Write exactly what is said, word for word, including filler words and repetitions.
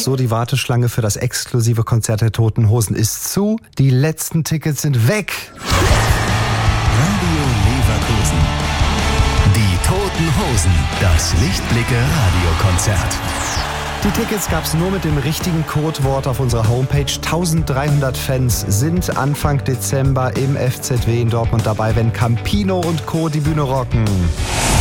So, die Warteschlange für das exklusive Konzert der Toten Hosen ist zu. Die letzten Tickets sind weg. Radio Leverkusen. Die Toten Hosen. Das Lichtblicke Radiokonzert. Die Tickets gab's nur mit dem richtigen Codewort auf unserer Homepage. dreizehnhundert Fans sind Anfang Dezember im F Z W in Dortmund dabei, wenn Campino und Co. die Bühne rocken.